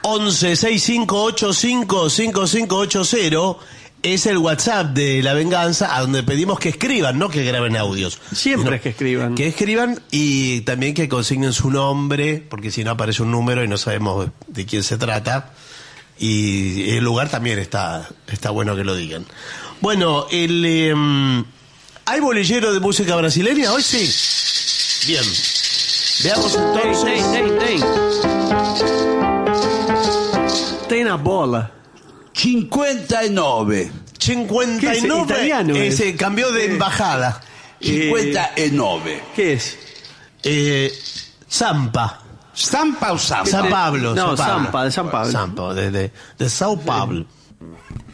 11-6585-5580 es el WhatsApp de La Venganza, a donde pedimos que escriban, no que graben audios. Siempre es que escriban. Que escriban y también que consignen su nombre, porque si no aparece un número y no sabemos de quién se trata. Y el lugar también está bueno que lo digan. Bueno, ¿hay bolillero de música brasileña hoy? Sí. Bien. Veamos entonces. Tem na bola. 59. 59. ¿Qué es? Italiano es. Ese cambió de embajada. 59. ¿Qué es? Zampa. ¿Stampa o Zampa? San Pablo. No, San Pablo. Zampa, de San Pablo. Zampa, de Sao Paulo.